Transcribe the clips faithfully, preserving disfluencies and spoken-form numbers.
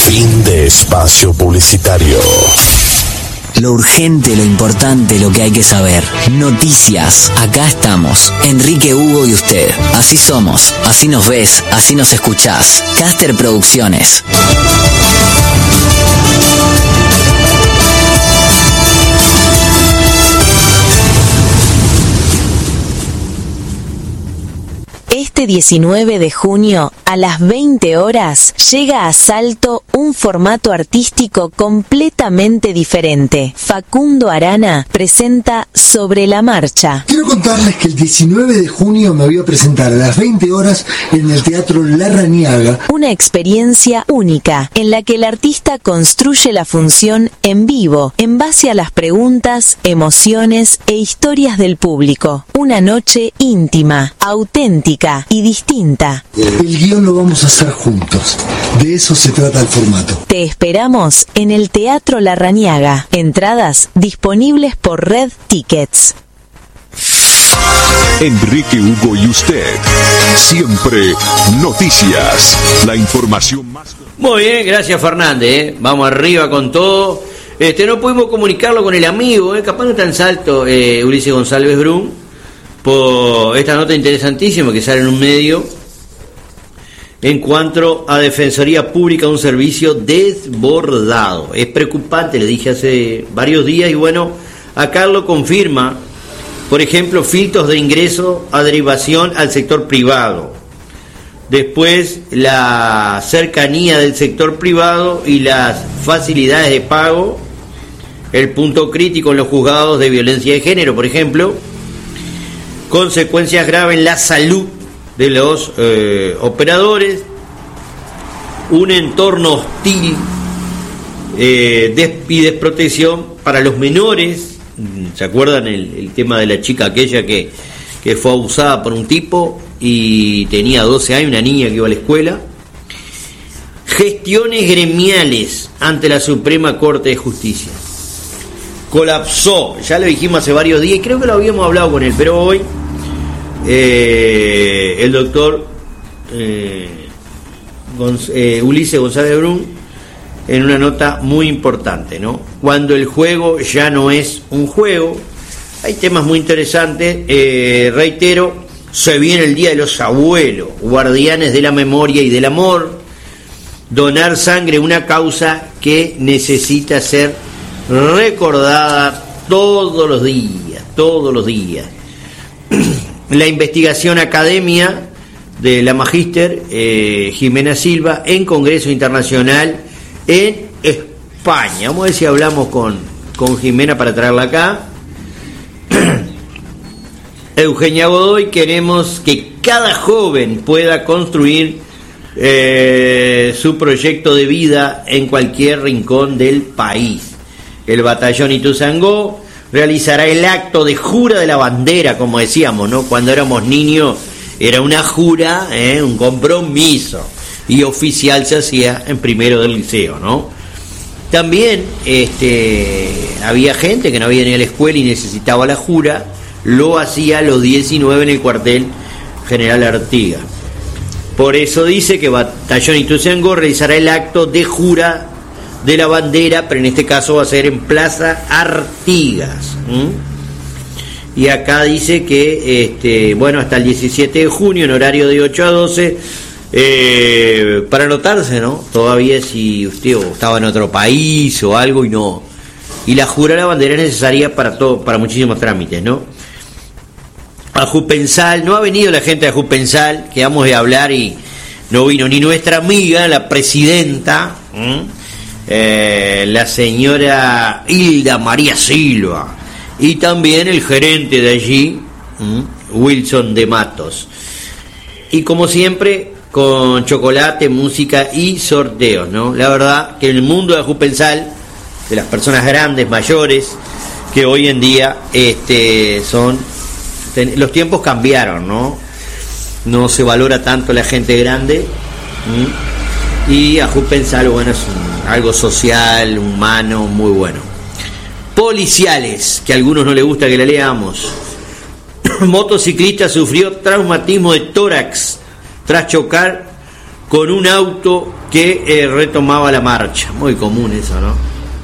Fin de espacio publicitario. Lo urgente, lo importante, lo que hay que saber. Noticias. Acá estamos. Enrique, Hugo y usted. Así somos. Así nos ves. Así nos escuchás. Caster Producciones. Este diecinueve de junio, a las veinte horas, llega a Salto un formato artístico completamente diferente. Facundo Arana presenta Sobre la Marcha. Quiero contarles que el diecinueve de junio me voy a presentar a las veinte horas en el Teatro Larrañaga. Una experiencia única, en la que el artista construye la función en vivo, en base a las preguntas, emociones e historias del público. Una noche íntima, auténtica y distinta. El guión lo vamos a hacer juntos. De eso se trata el formato. Te esperamos en el Teatro Larrañaga. Entradas disponibles por Red Tickets. Enrique, Hugo y usted. Siempre noticias. La información más... Muy bien, gracias Fernández. ¿eh? Vamos arriba con todo. Este, no pudimos comunicarlo con el amigo. ¿eh? Capaz no está en Salto, eh, Ulises González Brum, por esta nota interesantísima que sale en un medio en cuanto a Defensoría Pública, un servicio desbordado. Es preocupante, le dije hace varios días, y bueno, acá lo confirma. Por ejemplo, filtros de ingreso a derivación al sector privado. Después, la cercanía del sector privado y las facilidades de pago. El punto crítico en los juzgados de violencia de género, por ejemplo. Consecuencias graves en la salud de los eh, operadores, un entorno hostil eh, des- y desprotección para los menores. ¿Se acuerdan el, el tema de la chica aquella que, que fue abusada por un tipo y tenía doce años, una niña que iba a la escuela? Gestiones gremiales ante la Suprema Corte de Justicia. Colapsó, ya lo dijimos hace varios días y creo que lo habíamos hablado con él, pero hoy eh, el doctor eh, Gonz- eh, Ulises González Brum en una nota muy importante, ¿no? Cuando el juego ya no es un juego. Hay temas muy interesantes, eh, reitero, se viene el Día de los Abuelos, guardianes de la memoria y del amor. Donar sangre, una causa que necesita ser recordada todos los días, todos los días. La investigación academia de la magíster eh, Jimena Silva en Congreso Internacional en España. Vamos a ver si hablamos con, con Jimena para traerla acá. Eugenia Godoy, queremos que cada joven pueda construir eh, su proyecto de vida en cualquier rincón del país. El batallón Ituzaingó realizará el acto de jura de la bandera, como decíamos, ¿no? Cuando éramos niños era una jura, ¿eh? un compromiso, y oficial se hacía en primero del liceo, ¿no? También este, había gente que no había ni a la escuela y necesitaba la jura, lo hacía a los diecinueve en el cuartel General Artigas. Por eso dice que Batallón Ituzaingó realizará el acto de jura de la bandera, pero en este caso va a ser en Plaza Artigas. ¿Mm? Y acá dice que, este, bueno, hasta el diecisiete de junio, en horario de ocho a doce, eh, para anotarse, ¿no? Todavía si usted estaba en otro país o algo y no. Y la jura de la bandera es necesaria para todo, para muchísimos trámites, ¿no? Ajupensal, no ha venido la gente de Ajupensal, que vamos a hablar y no vino ni nuestra amiga, la presidenta, ¿eh? Eh, la señora Hilda María Silva, y también el gerente de allí, ¿eh? Wilson de Matos. Y como siempre, con chocolate, música y sorteos, ¿no? La verdad que en el mundo de Ajupensal, de las personas grandes, mayores, que hoy en día este, son... los tiempos cambiaron, ¿no? No se valora tanto la gente grande. ¿Mm? Y Ajupensal, bueno, es un, algo social, humano, muy bueno. Policiales, que a algunos no les gusta que la leamos. Motociclista sufrió traumatismo de tórax tras chocar con un auto que eh, retomaba la marcha. Muy común eso, ¿no?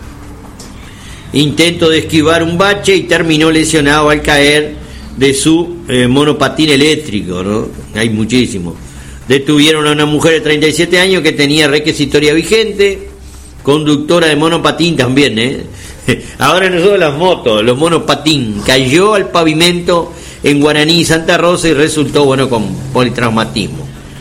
Intento de esquivar un bache y terminó lesionado al caer de su eh, monopatín eléctrico, ¿no? Hay muchísimo. Detuvieron a una mujer de treinta y siete años que tenía requisitoria vigente, conductora de monopatín también, ¿eh? Ahora no solo las motos, los monopatín. Cayó al pavimento en Guaraní, Santa Rosa, y resultó, bueno, con politraumatismo.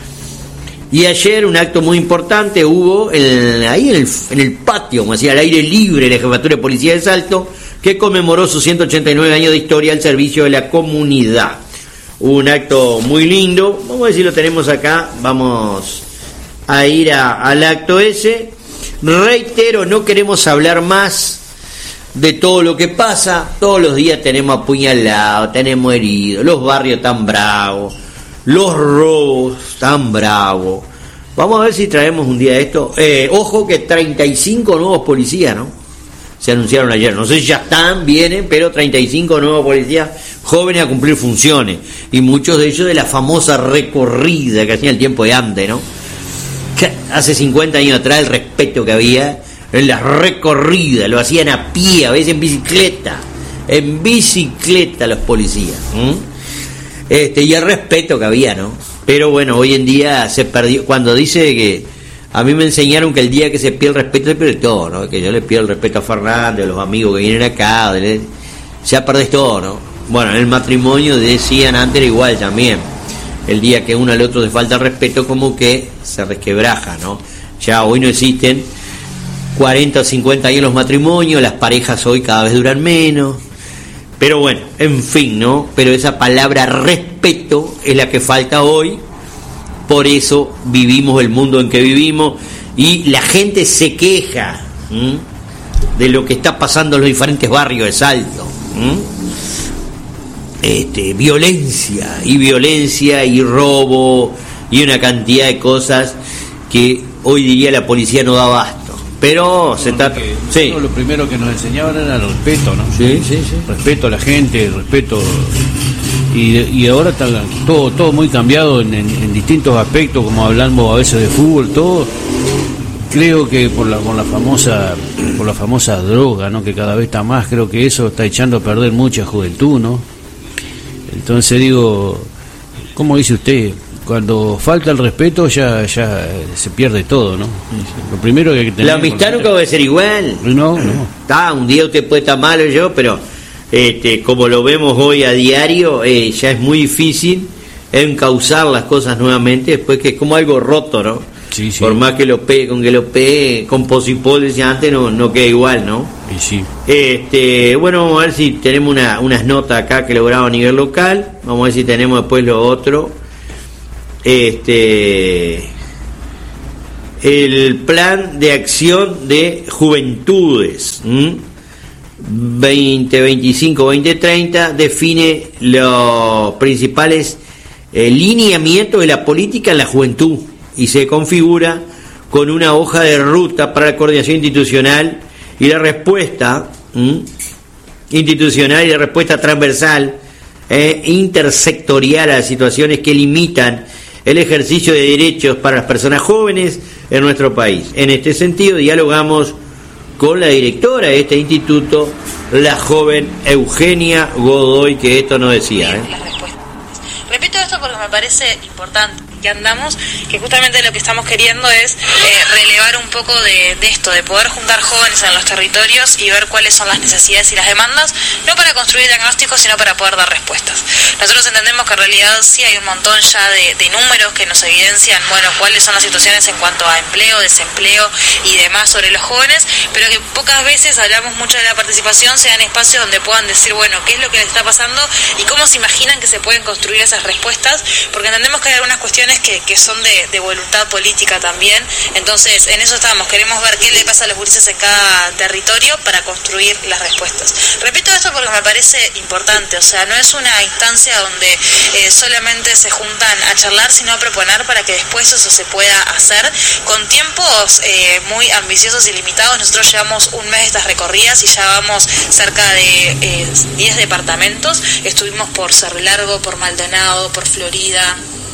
Y ayer un acto muy importante hubo en, ahí en el, en el patio, como decía, al aire libre, la Jefatura de Policía de Salto, que conmemoró sus ciento ochenta y nueve años de historia al servicio de la comunidad. Hubo un acto muy lindo, vamos a ver si lo tenemos acá, vamos a ir a, al acto ese. Reitero, no queremos hablar más de todo lo que pasa, todos los días tenemos apuñalados, tenemos heridos, los barrios tan bravos, los robos tan bravos. Vamos a ver si traemos un día de esto. Eh, ojo que treinta y cinco nuevos policías, ¿no? Se anunciaron ayer, no sé si ya están, vienen, pero treinta y cinco nuevos policías jóvenes a cumplir funciones, y muchos de ellos de la famosa recorrida que hacía el tiempo de antes, ¿no? Que hace cincuenta años atrás el respeto que había en las recorridas, lo hacían a pie, a veces en bicicleta, en bicicleta los policías, ¿m? este y el respeto que había, ¿no? Pero bueno, hoy en día se perdió. Cuando dice que a mí me enseñaron que el día que se pierde el respeto se pierde todo, ¿no? Que yo le pido el respeto a Fernández, a los amigos que vienen acá, de, ya perdés todo, ¿no? Bueno, en el matrimonio decían antes era igual también. El día que uno al otro se falta el respeto, como que se resquebraja, ¿no? Ya hoy no existen cuarenta o cincuenta años los matrimonios, las parejas hoy cada vez duran menos. Pero bueno, en fin, ¿no? Pero esa palabra respeto es la que falta hoy. Por eso vivimos el mundo en que vivimos, y la gente se queja ¿m? de lo que está pasando en los diferentes barrios de Salto. ¿m? Este, violencia y violencia y robo y una cantidad de cosas que hoy diría la policía no da abasto. Pero bueno, se trata. Sí. Lo primero que nos enseñaban era el respeto, ¿no? Sí, sí, sí. Respeto a la gente, respeto. Y, y ahora está todo todo muy cambiado en, en, en distintos aspectos, como hablamos a veces de fútbol, todo. Creo que por la por la famosa por la famosa droga, ¿no? Que cada vez está más, creo que eso está echando a perder mucha juventud, ¿no? Entonces digo, ¿cómo dice usted? Cuando falta el respeto ya ya se pierde todo, ¿no? Lo primero que hay que tener. La amistad nunca va a ser igual. No, no. Está, un día usted puede estar malo yo, pero este, como lo vemos hoy a diario, eh, ya es muy difícil encauzar las cosas nuevamente, después que es como algo roto, ¿no? Sí, sí. Por más que lo pegue, con que lo pegue, con Posipol decía antes, no, no queda igual, ¿no? Y sí. Este, bueno, vamos a ver si tenemos una, unas notas acá que logramos a nivel local. Vamos a ver si tenemos después lo otro. Este, el plan de acción de juventudes ¿m? veinte veinticinco veinte treinta define los principales eh, lineamientos de la política en la juventud y se configura con una hoja de ruta para la coordinación institucional y la respuesta ¿m? institucional y la respuesta transversal e intersectorial a las situaciones que limitan el ejercicio de derechos para las personas jóvenes en nuestro país. En este sentido, dialogamos con la directora de este instituto, la joven Eugenia Godoy, que esto nos decía. ¿eh? Repito esto porque me parece importante que andamos, que justamente lo que estamos queriendo es eh, relevar un poco de, de esto, de poder juntar jóvenes en los territorios y ver cuáles son las necesidades y las demandas, no para construir diagnósticos, sino para poder dar respuestas. Nosotros entendemos que en realidad sí hay un montón ya de, de números que nos evidencian, bueno, cuáles son las situaciones en cuanto a empleo, desempleo y demás sobre los jóvenes, pero que pocas veces hablamos mucho de la participación, sean espacios donde puedan decir, bueno, qué es lo que les está pasando y cómo se imaginan que se pueden construir esas respuestas, porque entendemos que hay algunas cuestiones que, que son de, de voluntad política también. Entonces en eso estamos, queremos ver qué le pasa a los gurises en cada territorio para construir las respuestas. Repito esto porque me parece importante, o sea, no es una instancia donde eh, solamente se juntan a charlar, sino a proponer para que después eso se pueda hacer con tiempos eh, muy ambiciosos y limitados. Nosotros llevamos un mes de estas recorridas y ya vamos cerca de eh, diez departamentos. Estuvimos por Cerro Largo, por Maldonado, por Florida,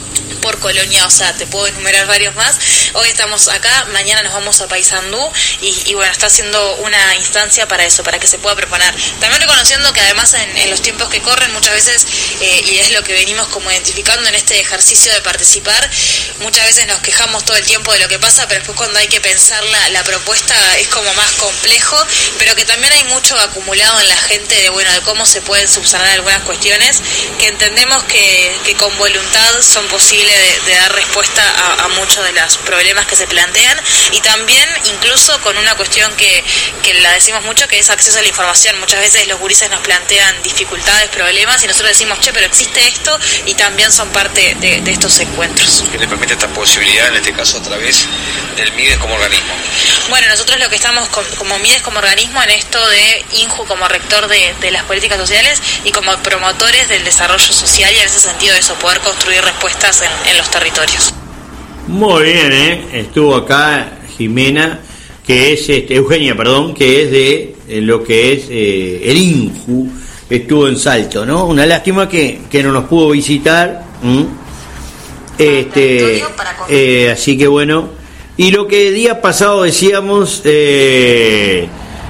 por Colonia, o sea, te puedo enumerar varios más. Hoy estamos acá, mañana nos vamos a Paysandú y, y bueno, está haciendo una instancia para eso, para que se pueda proponer. También reconociendo que además en, en los tiempos que corren muchas veces, eh, y es lo que venimos como identificando en este ejercicio de participar, muchas veces nos quejamos todo el tiempo de lo que pasa, pero después cuando hay que pensar la, la propuesta es como más complejo, pero que también hay mucho acumulado en la gente de, bueno, de cómo se pueden subsanar algunas cuestiones que entendemos que, que con voluntad son posibles de, de dar respuesta a, a muchos de los problemas que se plantean, y también incluso con una cuestión que, que la decimos mucho, que es acceso a la información. Muchas veces los gurises nos plantean dificultades, problemas, y nosotros decimos, che, pero existe esto, y también son parte de, de estos encuentros. ¿Qué le permite esta posibilidad, en este caso a través del MIDES como organismo? Bueno, nosotros lo que estamos con, como MIDES como organismo en esto de INJU como rector de, de las políticas sociales y como promotores del desarrollo social, y en ese sentido eso, poder construir respuestas en, en los territorios. Muy bien, ¿eh? Estuvo acá Jimena, que es, este, Eugenia, perdón, que es de eh, lo que es eh, el INJU, estuvo en Salto, ¿no? Una lástima que, que no nos pudo visitar, ¿m? este, eh, así que bueno, y lo que el día pasado decíamos, eh,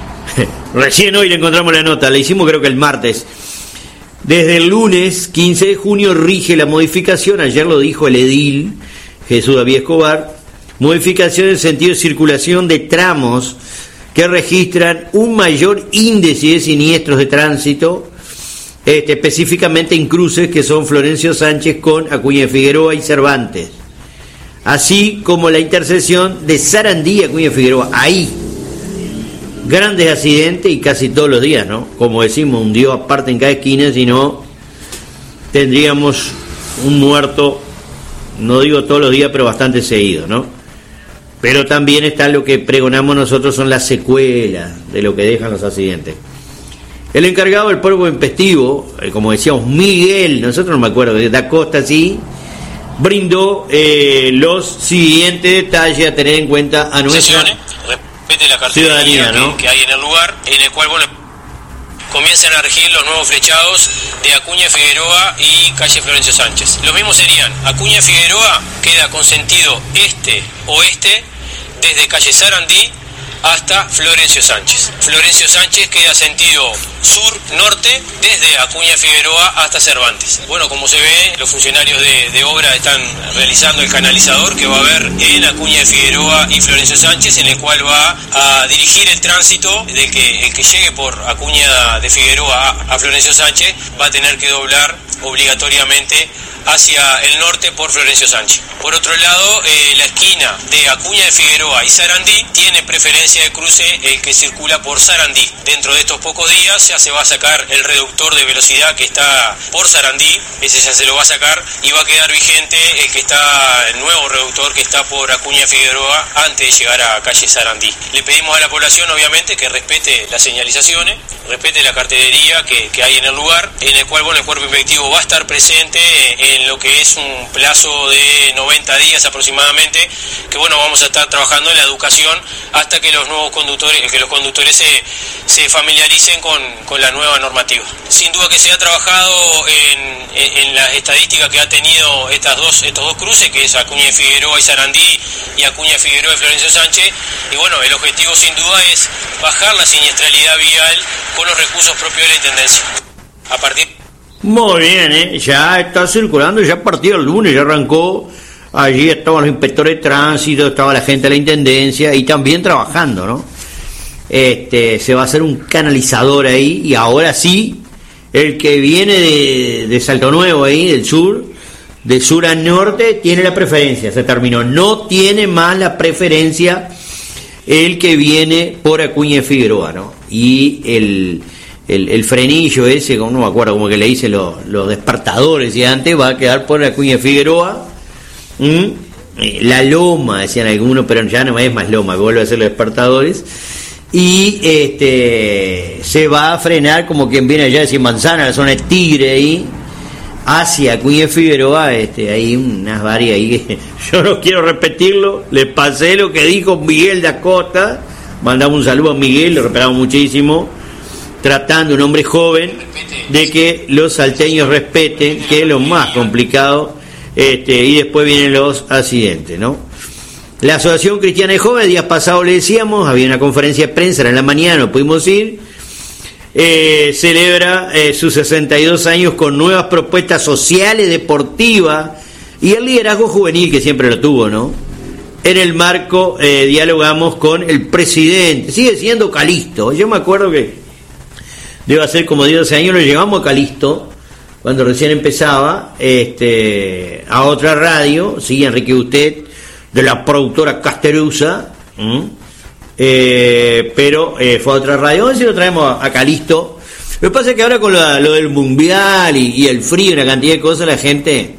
recién hoy le encontramos la nota, la hicimos creo que el martes. Desde el lunes quince de junio rige la modificación, ayer lo dijo el edil Jesús David Escobar, modificación en sentido de circulación de tramos que registran un mayor índice de siniestros de tránsito, este, específicamente en cruces que son Florencio Sánchez con Acuña de Figueroa y Cervantes, así como la intersección de Sarandí y Acuña de Figueroa. Ahí, grandes accidentes y casi todos los días, ¿no? Como decimos, un Dios aparte en cada esquina, si no tendríamos un muerto, no digo todos los días, pero bastante seguido, ¿no? Pero también está lo que pregonamos nosotros, son las secuelas de lo que dejan los accidentes. El encargado del puerto intempestivo, eh, como decíamos, Miguel, nosotros no me acuerdo, de Da Costa, sí, brindó eh, los siguientes detalles a tener en cuenta a nuestra la ciudadanía, ¿no? que, que hay en el lugar, en el cual, bueno, comienzan a regir los nuevos flechados de Acuña Figueroa y calle Florencio Sánchez. Los mismos serían: Acuña Figueroa queda con sentido este-oeste desde calle Sarandí hasta Florencio Sánchez. Florencio Sánchez queda sentido sur-norte desde Acuña Figueroa hasta Cervantes. Bueno, como se ve, los funcionarios de, de obra están realizando el canalizador que va a haber en Acuña Figueroa y Florencio Sánchez, en el cual va a dirigir el tránsito del que el que llegue por Acuña de Figueroa a, a Florencio Sánchez va a tener que doblar obligatoriamente hacia el norte por Florencio Sánchez. Por otro lado, eh, la esquina de Acuña de Figueroa y Sarandí tiene preferencia de cruce el que circula por Sarandí. Dentro de estos pocos días ya se va a sacar el reductor de velocidad que está por Sarandí, ese ya se lo va a sacar, y va a quedar vigente el que está, el nuevo reductor que está por Acuña de Figueroa antes de llegar a calle Sarandí. Le pedimos a la población, obviamente, que respete las señalizaciones, respete la cartelería que, que hay en el lugar, en el cual, bueno, el cuerpo inspectivo va a estar presente en en lo que es un plazo de noventa días aproximadamente, que bueno, vamos a estar trabajando en la educación hasta que los nuevos conductores, que los conductores se, se familiaricen con, con la nueva normativa. Sin duda que se ha trabajado en, en, en las estadísticas que ha tenido estas dos, estos dos cruces, que es Acuña de Figueroa y Sarandí y Acuña de Figueroa y Florencio Sánchez, y bueno, el objetivo sin duda es bajar la siniestralidad vial con los recursos propios de la Intendencia. A partir Muy bien, ¿eh? Ya está circulando, ya a partir del lunes, ya arrancó, allí estaban los inspectores de tránsito, estaba la gente de la Intendencia y también trabajando, ¿no? Este, se va a hacer un canalizador ahí, y ahora sí, el que viene de, de Salto Nuevo ahí, del sur, de sur a norte, tiene la preferencia, se terminó, no tiene más la preferencia el que viene por Acuña de Figueroa, ¿no? Y el... El, el frenillo ese, no me acuerdo cómo que le dicen los, los despertadores, y antes va a quedar por Acuña de Figueroa. ¿Mm? La loma, decían algunos, pero ya no es más loma, vuelve a ser los despertadores. Y este se va a frenar como quien viene allá de Cien Manzana, la zona de Tigre ahí, hacia Acuña de Figueroa. Este, hay unas varias ahí que yo no quiero repetirlo, le pasé lo que dijo Miguel da Costa, mandamos un saludo a Miguel, lo respetamos muchísimo, tratando, un hombre joven, de que los salteños respeten, que es lo más complicado, este, y después vienen los accidentes, ¿no? La Asociación Cristiana de Jóvenes, días pasados le decíamos, había una conferencia de prensa, era en la mañana, no pudimos ir, eh, celebra eh, sus sesenta y dos años con nuevas propuestas sociales, deportivas, y el liderazgo juvenil que siempre lo tuvo, ¿no? En el marco eh, dialogamos con el presidente, sigue siendo Calisto. Yo me acuerdo que debe ser como diez, doce años, lo llevamos a Calisto cuando recién empezaba, este, a otra radio, sí, Enrique Usted, de la productora Casterusa, ¿m? eh, pero eh, fue a otra radio. Hoy sí lo traemos a, a Calisto. Lo que pasa es que ahora con la, lo del mundial y, y el frío y una cantidad de cosas, la gente...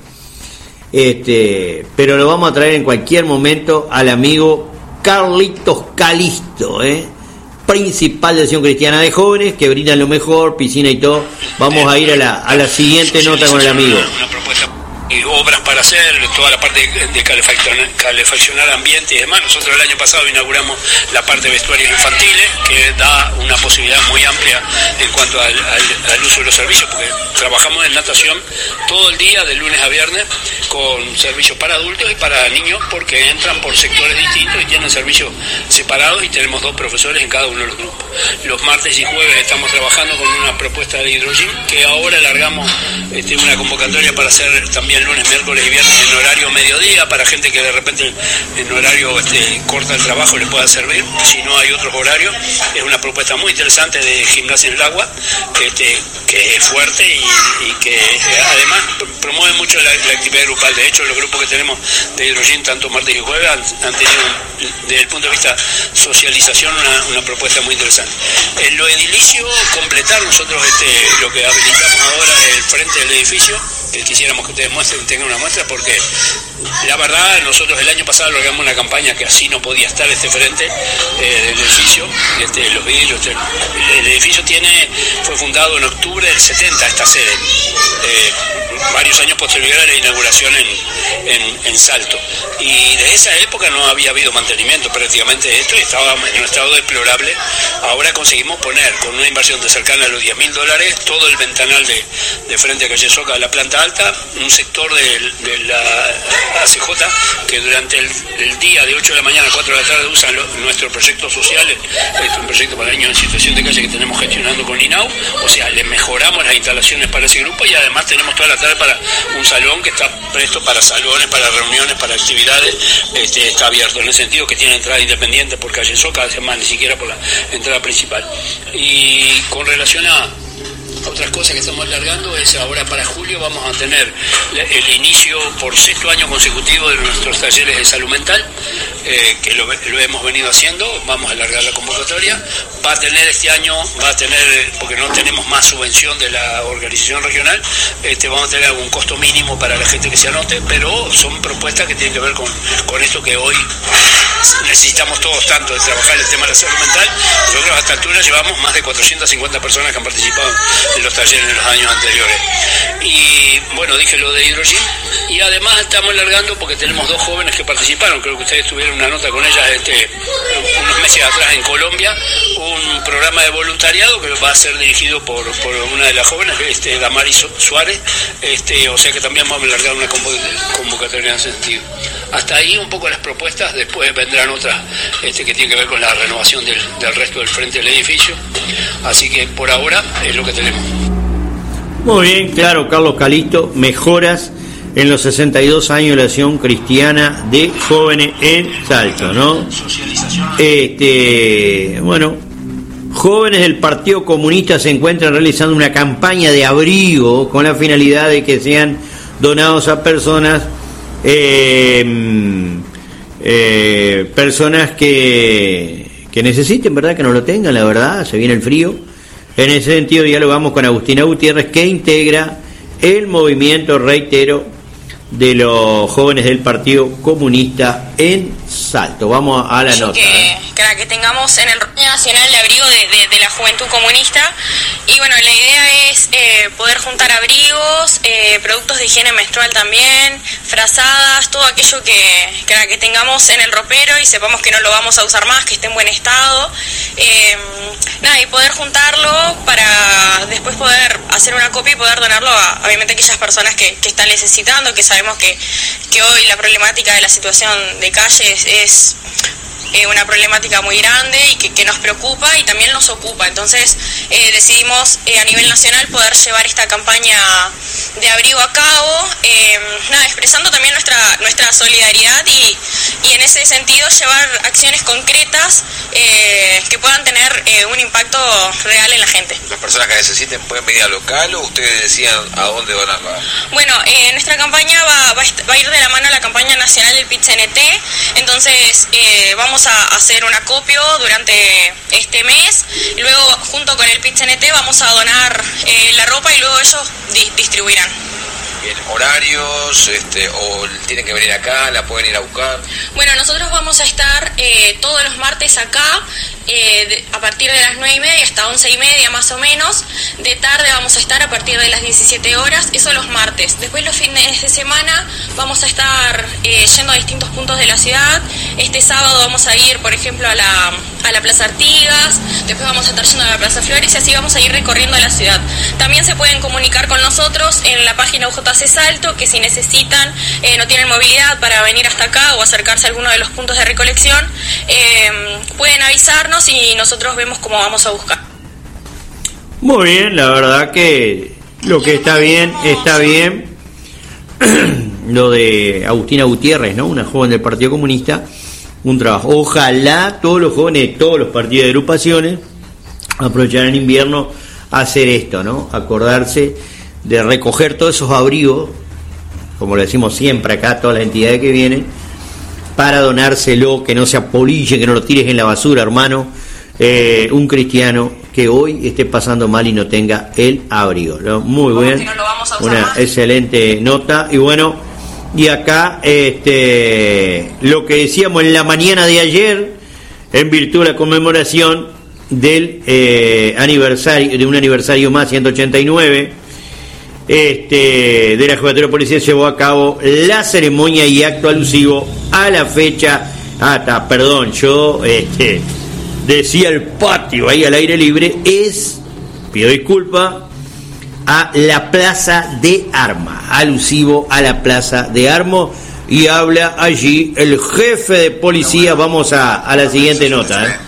Este, pero lo vamos a traer en cualquier momento al amigo Carlitos Calisto, ¿eh? Principal de Acción Cristiana de Jóvenes, que brindan lo mejor, piscina y todo. Vamos a ir a la, a la siguiente nota con el amigo. Una propuesta y obras para hacer, toda la parte de calefaccionar, calefaccionar ambiente y demás. Nosotros el año pasado inauguramos la parte de vestuarios infantiles, que da una posibilidad muy amplia en cuanto al, al, al uso de los servicios, porque trabajamos en natación todo el día, de lunes a viernes, con servicios para adultos y para niños, porque entran por sectores distintos y tienen servicios separados, y tenemos dos profesores en cada uno de los grupos. Los martes y jueves estamos trabajando con una propuesta de hidrogel, que ahora alargamos este, una convocatoria para hacer también lunes, miércoles y viernes en horario mediodía, para gente que de repente en horario este, corta el trabajo le pueda servir, si no hay otros horarios. Es una propuesta muy interesante de gimnasia en el agua, este, que es fuerte y, y que además promueve mucho la, la actividad grupal. De hecho, los grupos que tenemos de hidrogel, tanto martes y jueves, han, han tenido, desde el punto de vista socialización, una, una propuesta muy interesante. En lo edilicio, completar nosotros este, lo que habilitamos ahora, el frente del edificio, que quisiéramos que ustedes muestren, tengan una muestra, porque la verdad, nosotros el año pasado logramos una campaña que así no podía estar este frente eh, del edificio, este, los vidrios. Este, el edificio tiene, fue fundado en octubre del setenta, esta sede, eh, varios años posterior a la inauguración en, en, en Salto, y de esa época no había habido mantenimiento prácticamente de esto, y estaba en un estado deplorable. Ahora conseguimos poner, con una inversión de cercana a los diez mil dólares, todo el ventanal de, de frente a Calle Soca, la planta alta, un sector de, de la A C J, que durante el, el día de ocho de la mañana a cuatro de la tarde usan lo, nuestro proyecto social, este es un proyecto para niños en situación de calle que tenemos gestionando con INAU. O sea, le mejoramos las instalaciones para ese grupo, y además tenemos toda la tarde para un salón que está presto para salones, para reuniones, para actividades. Este, está abierto en el sentido que tiene entrada independiente por Calle Soca, además ni siquiera por la entrada principal. Y con relación a otras cosas que estamos alargando, es ahora para julio vamos a tener el inicio por sexto año consecutivo de nuestros talleres de salud mental, eh, que lo, lo hemos venido haciendo. Vamos a alargar la convocatoria. Va a tener este año, va a tener, porque no tenemos más subvención de la organización regional, este, vamos a tener algún costo mínimo para la gente que se anote, pero son propuestas que tienen que ver con, con esto que hoy necesitamos todos tanto, de trabajar el tema de la salud mental. Nosotros a esta altura llevamos más de cuatrocientas cincuenta personas que han participado en los talleres en los años anteriores. Y bueno, dije lo de hidrogel, y además estamos alargando porque tenemos dos jóvenes que participaron, creo que ustedes tuvieron una nota con ellas este, unos meses atrás en Colombia, un programa de voluntariado que va a ser dirigido por, por una de las jóvenes, este, Damari Suárez, este, o sea que también vamos a alargar una convocatoria en ese sentido. Hasta ahí un poco las propuestas, después vendrán otras este, que tienen que ver con la renovación del, del resto del frente del edificio, así que por ahora es lo que tenemos. Muy bien, claro, Carlos Calisto, mejoras en los sesenta y dos años de la Acción Cristiana de Jóvenes en Salto, ¿no? Este, bueno, jóvenes del Partido Comunista se encuentran realizando una campaña de abrigo con la finalidad de que sean donados a personas eh, eh, personas que, que necesiten, ¿verdad? Que no lo tengan, la verdad, se viene el frío. En ese sentido dialogamos con Agustina Gutiérrez, que integra el movimiento, reitero, de los jóvenes del Partido Comunista en Salto. Vamos a la nota. Que, ¿eh? que, que tengamos en el Nacional de Abrigo de, de, de la Juventud Comunista. Y bueno, la idea es eh, poder juntar abrigos, eh, productos de higiene menstrual también, frazadas, todo aquello que, que, que tengamos en el ropero y sepamos que no lo vamos a usar más, que esté en buen estado. Eh, nada, y poder juntarlo para después poder hacer una copia y poder donarlo a, obviamente, aquellas personas que, que están necesitando, que sabemos que, que hoy la problemática de la situación de calle es, es eh, una problemática muy grande y que, que nos preocupa y también nos ocupa. Entonces eh, decidimos eh, a nivel nacional poder llevar esta campaña de abrigo a cabo, eh, nada, expresando también nuestra nuestra solidaridad y, y en ese sentido llevar acciones concretas eh, que puedan tener eh, un impacto real en la gente. ¿Las personas que necesiten pueden venir al local o ustedes decían a dónde donarla? Bueno, eh, nuestra campaña va, va, va a ir de la mano a la campaña nacional del P I T C N T, entonces eh, vamos a hacer un acopio durante este mes, luego junto con el P I T C N T vamos a donar eh, la ropa y luego ellos di distribuirán. Bien, horarios, este, o tienen que venir acá, la pueden ir a buscar. Bueno, nosotros vamos a estar eh, todos los martes acá, eh, de, a partir de las nueve y media hasta once y media más o menos. De tarde vamos a estar a partir de las diecisiete horas, eso los martes. Después los fines de semana vamos a estar eh, yendo a distintos puntos de la ciudad. Este sábado vamos a ir, por ejemplo, a la, a la Plaza Artigas, después vamos a estar yendo a la Plaza Flores y así vamos a ir recorriendo la ciudad. También se pueden comunicar con nosotros en la página U J C Salto, que si necesitan, eh, no tienen movilidad para venir hasta acá o acercarse a alguno de los puntos de recolección, eh, pueden avisarnos y nosotros vemos cómo vamos a buscar. Muy bien, la verdad que lo que está bien, está bien. Lo de Agustina Gutiérrez, ¿no? Una joven del Partido Comunista, un trabajo. Ojalá todos los jóvenes de todos los partidos de agrupaciones aprovecharan en invierno a hacer esto, ¿no? Acordarse de recoger todos esos abrigos, como lo decimos siempre acá, todas las entidades que vienen, para donárselo, que no se apolille, que no lo tires en la basura, hermano. Eh, un cristiano que hoy esté pasando mal y no tenga el abrigo, ¿no? Muy bien, no una más? Excelente nota. Y bueno, y acá este lo que decíamos en la mañana de ayer, en virtud de la conmemoración del eh, aniversario, de un aniversario más, ciento ochenta y nueve, este de la Jefatura de Policía, llevó a cabo la ceremonia y acto alusivo a la fecha. Ah, está, perdón, yo este decía el patio ahí al aire libre, es, pido disculpa, a la Plaza de Armas, alusivo a la Plaza de Armas, y habla allí el jefe de policía. Vamos a, a la siguiente nota. ¿eh?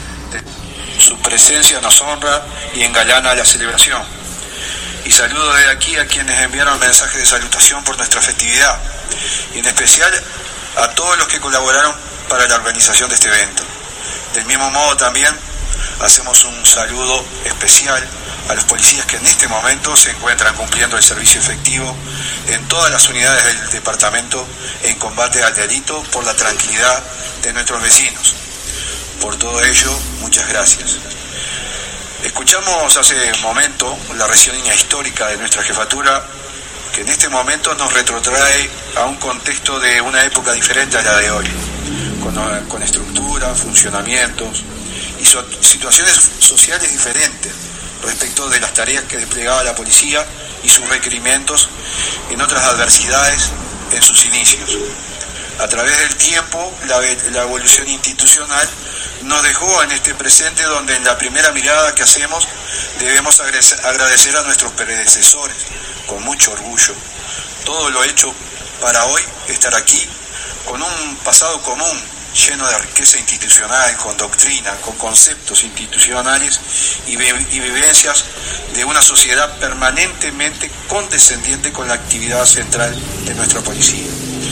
Su presencia nos honra y engalana la celebración. Y saludo desde aquí a quienes enviaron mensajes de salutación por nuestra festividad, y en especial a todos los que colaboraron para la organización de este evento. Del mismo modo también hacemos un saludo especial a los policías que en este momento se encuentran cumpliendo el servicio efectivo en todas las unidades del departamento en combate al delito por la tranquilidad de nuestros vecinos. Por todo ello, muchas gracias. Escuchamos hace un momento la reseña histórica de nuestra jefatura, que en este momento nos retrotrae a un contexto de una época diferente a la de hoy, con, con estructura, funcionamientos y so, situaciones sociales diferentes respecto de las tareas que desplegaba la policía y sus requerimientos en otras adversidades en sus inicios. A través del tiempo, la, la evolución institucional nos dejó en este presente donde en la primera mirada que hacemos debemos agradecer a nuestros predecesores con mucho orgullo todo lo hecho para hoy estar aquí con un pasado común lleno de riqueza institucional, con doctrina, con conceptos institucionales y, y vivencias de una sociedad permanentemente condescendiente con la actividad central de nuestra policía.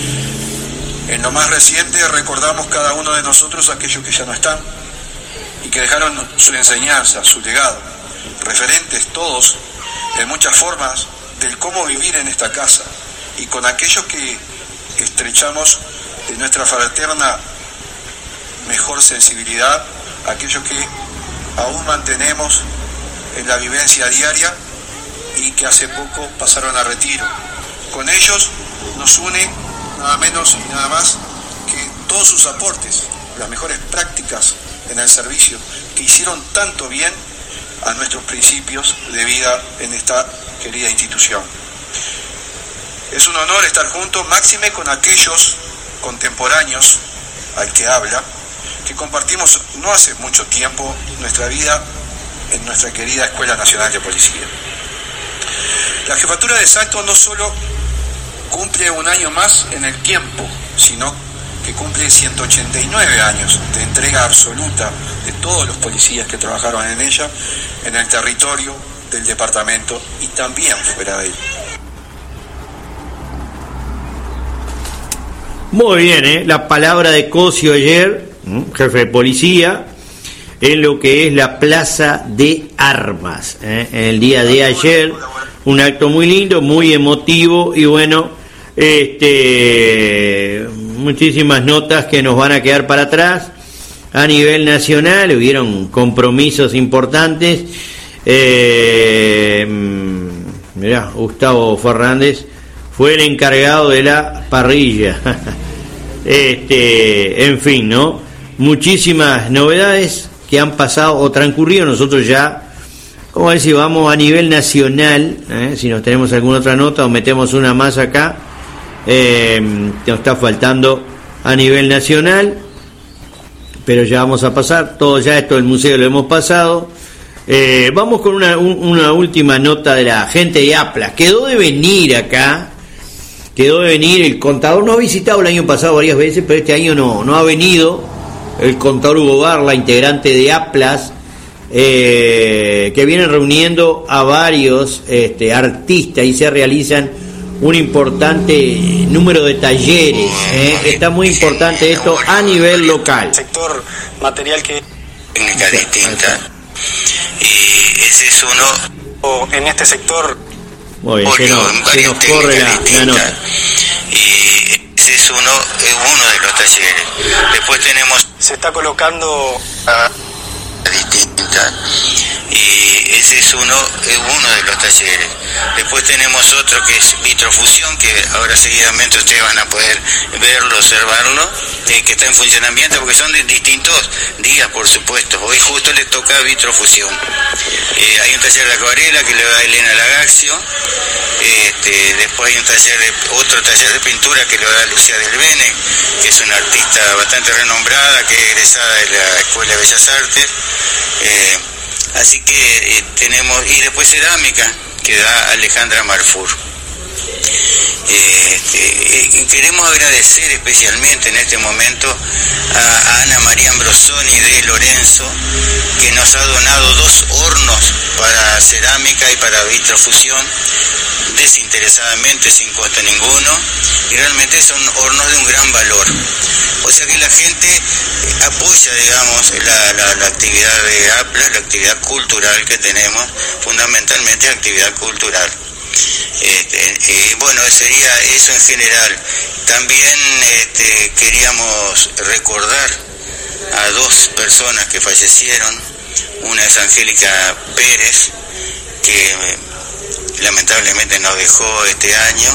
En lo más reciente recordamos cada uno de nosotros aquellos que ya no están y que dejaron su enseñanza, su legado, referentes todos en muchas formas del cómo vivir en esta casa, y con aquellos que estrechamos de nuestra fraterna mejor sensibilidad, aquellos que aún mantenemos en la vivencia diaria y que hace poco pasaron a retiro. Con ellos nos une nada menos y nada más que todos sus aportes, las mejores prácticas en el servicio que hicieron tanto bien a nuestros principios de vida en esta querida institución. Es un honor estar juntos, máxime con aquellos contemporáneos al que habla, que compartimos no hace mucho tiempo nuestra vida en nuestra querida Escuela Nacional de Policía. La Jefatura de Salto no solo cumple un año más en el tiempo, sino que cumple ciento ochenta y nueve años de entrega absoluta de todos los policías que trabajaron en ella, en el territorio del departamento y también fuera de él. Muy bien, ¿eh? La palabra de Cosio ayer, jefe de policía, en lo que es la Plaza de Armas, ¿eh? En el día de ayer, un acto muy lindo, muy emotivo y bueno, este, muchísimas notas que nos van a quedar para atrás. A nivel nacional hubieron compromisos importantes. Eh, mirá, Gustavo Fernández fue el encargado de la parrilla. este, en fin, ¿no? Muchísimas novedades que han pasado o transcurrido. Nosotros ya, como decir, vamos a nivel nacional, ¿eh? Si nos tenemos alguna otra nota o metemos una más acá, eh, nos está faltando a nivel nacional, pero ya vamos a pasar, todo ya esto del museo lo hemos pasado. Eh, vamos con una, un, una última nota de la gente de APLAS. Quedó de venir acá, quedó de venir el contador, nos ha visitado el año pasado varias veces, pero este año no, no ha venido el contador Hugo Barla, integrante de APLAS, eh, que vienen reuniendo a varios este, artistas y se realizan un importante número de talleres, ¿eh? Está muy importante esto a nivel local. Sector material que técnica distinta y ese es uno en este sector. Muy bien, se nos, se nos corre la, la nota. Y ese es uno, es uno de los talleres. Después tenemos se está colocando a distinta y ese es uno, es uno de los talleres. Después tenemos otro que es vitrofusión, que ahora seguidamente ustedes van a poder verlo, observarlo, eh, que está en funcionamiento, porque son de distintos días, por supuesto. Hoy justo le toca vitrofusión. Eh, hay un taller de acuarela que le da Elena Lagaxio, este, después hay un taller de, otro taller de pintura que lo da Lucía Del Bene, que es una artista bastante renombrada, que es egresada de la Escuela de Bellas Artes. Eh, así que eh, tenemos, y después cerámica, que da Alejandra Marfur. Eh, eh, queremos agradecer especialmente en este momento a, a Ana María Ambrosoni de Lorenzo, que nos ha donado dos hornos para cerámica y para vitrofusión, desinteresadamente, sin costo ninguno, y realmente son hornos de un gran valor. O sea que la gente apoya, digamos, la, la, la actividad de APLAS, la actividad cultural que tenemos, fundamentalmente la actividad cultural. Este, eh, bueno, sería eso en general. También este, queríamos recordar a dos personas que fallecieron. Una es Angélica Pérez, que lamentablemente nos dejó este año,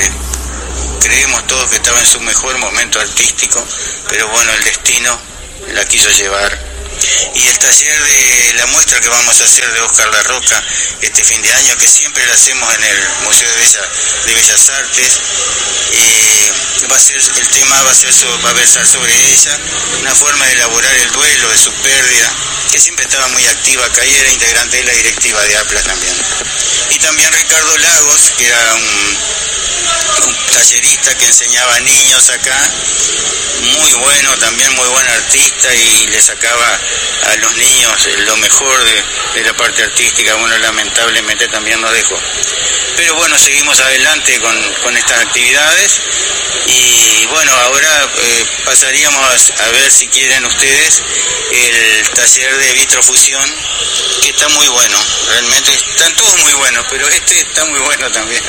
que creemos todos que estaba en su mejor momento artístico, pero bueno, el destino la quiso llevar. Y el taller de la muestra que vamos a hacer de Óscar La Roca este fin de año, que siempre la hacemos en el Museo de, Bella, de Bellas Artes, eh, va a ser, el tema va a, ser, va a versar sobre ella, una forma de elaborar el duelo de su pérdida, que siempre estaba muy activa acá y era integrante de la directiva de APLAS también. Y también Ricardo Lagos, que era un, un tallerista que enseñaba a niños acá, muy bueno, también muy buen artista, y le sacaba a los niños lo mejor de, de la parte artística. Bueno, lamentablemente también nos dejó. Pero bueno, seguimos adelante con, con estas actividades y bueno, ahora eh, pasaríamos a, a ver, si quieren ustedes, el taller de vitrofusión, que está muy bueno, realmente están todos muy buenos, pero este está muy bueno también.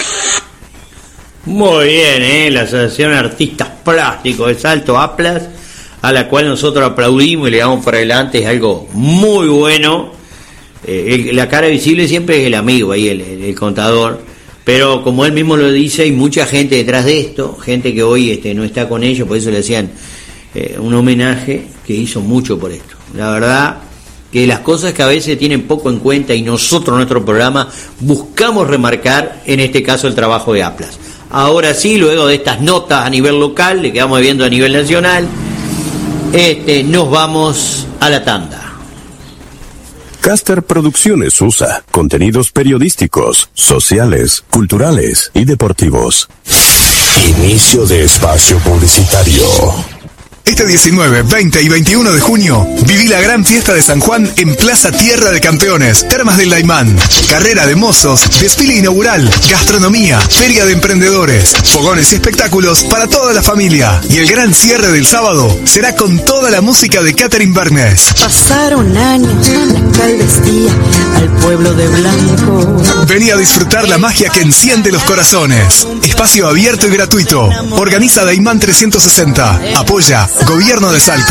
Muy bien, ¿eh? La Asociación de Artistas Plásticos de Salto, APLAS, a la cual nosotros aplaudimos y le damos para adelante, es algo muy bueno. Eh, el, la cara visible siempre es el amigo ahí, el, el, el contador, pero como él mismo lo dice, hay mucha gente detrás de esto, gente que hoy este, no está con ellos, por eso le hacían eh, un homenaje, que hizo mucho por esto. La verdad que las cosas que a veces tienen poco en cuenta, y nosotros en nuestro programa buscamos remarcar, en este caso, el trabajo de APLAS. Ahora sí, luego de estas notas a nivel local, le quedamos viendo a nivel nacional. este, nos vamos a la tanda. Caster Producciones U S A, contenidos periodísticos, sociales, culturales y deportivos. Inicio de espacio publicitario. Este diecinueve, veinte y veintiuno de junio, viví la gran fiesta de San Juan en Plaza Tierra de Campeones, Termas del Laimán. Carrera de mozos, desfile inaugural, gastronomía, feria de emprendedores, fogones y espectáculos para toda la familia. Y el gran cierre del sábado será con toda la música de Catherine Bernes. Pasaron años, la vestía al pueblo de blanco. Vení a disfrutar la magia que enciende los corazones. Espacio abierto y gratuito. Organiza Daimán trescientos sesenta. Apoya Gobierno de Salto.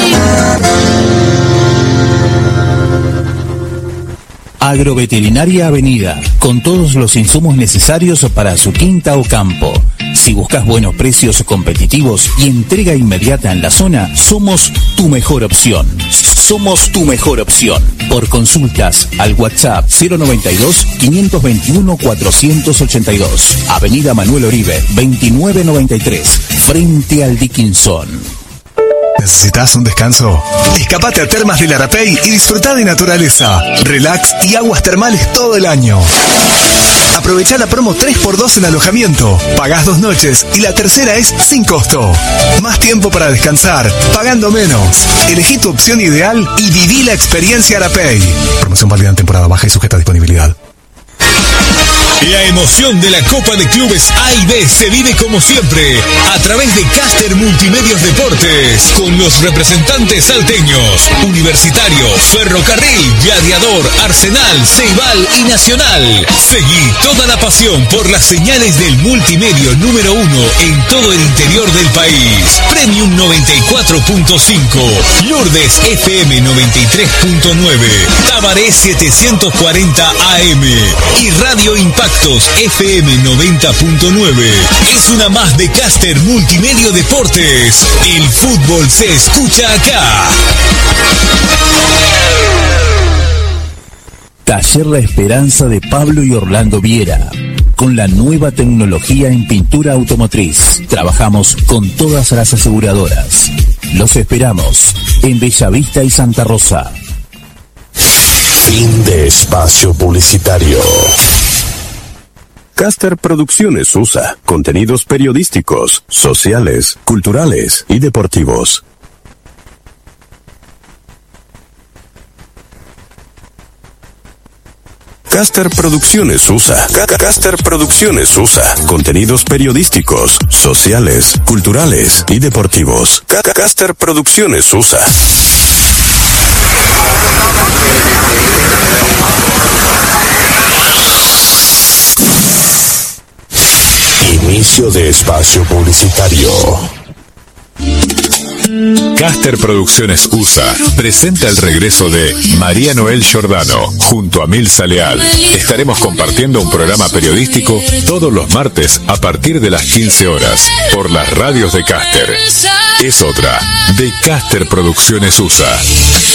Agroveterinaria Avenida, con todos los insumos necesarios para su quinta o campo. Si buscas buenos precios competitivos y entrega inmediata en la zona, somos tu mejor opción. Somos tu mejor opción. Por consultas al WhatsApp cero noventa y dos, quinientos veintiuno, cuatrocientos ochenta y dos. Avenida Manuel Oribe, veintinueve noventa y tres, frente al Dickinson. ¿Necesitas un descanso? Escapate a Termas del Arapey y disfruta de naturaleza, relax y aguas termales todo el año. Aprovechá la promo tres por dos en alojamiento. Pagás dos noches y la tercera es sin costo. Más tiempo para descansar, pagando menos. Elegí tu opción ideal y viví la experiencia Arapey. Promoción válida en temporada baja y sujeta a disponibilidad. La emoción de la Copa de Clubes A y B se vive como siempre a través de Caster Multimedios Deportes con los representantes salteños: Universitario, Ferrocarril, Gladiador, Arsenal, Ceibal y Nacional. Seguí toda la pasión por las señales del multimedio número uno en todo el interior del país. Premium noventa y cuatro punto cinco, Lourdes F M noventa y tres punto nueve, Tabaré setecientos cuarenta A M y Radio Impactos F M noventa punto nueve. Es una más de Caster Multimedio Deportes. El fútbol se escucha acá. Taller La Esperanza de Pablo y Orlando Viera. Con la nueva tecnología en pintura automotriz, trabajamos con todas las aseguradoras. Los esperamos en Bellavista y Santa Rosa. Fin de espacio publicitario. Caster Producciones U S A, contenidos periodísticos, sociales, culturales y deportivos. Caster Producciones U S A. Caster Producciones U S A. Contenidos periodísticos, sociales, culturales y deportivos. Caster Producciones U S A. Inicio de espacio publicitario. Caster Producciones U S A presenta el regreso de María Noel Giordano junto a Milza Leal. Estaremos compartiendo un programa periodístico todos los martes a partir de las quince horas por las radios de Caster. Es otra de Caster Producciones U S A.